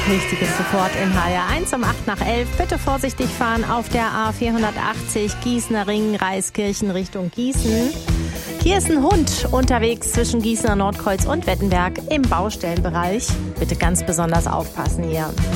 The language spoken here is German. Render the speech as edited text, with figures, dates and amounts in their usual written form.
Wichtiges sofort in HR1 um 8 nach 11. Bitte vorsichtig fahren auf der A480 Gießener Ring, Reiskirchen Richtung Gießen. Hier ist ein Hund unterwegs zwischen Gießener Nordkreuz und Wettenberg im Baustellenbereich. Bitte ganz besonders aufpassen hier.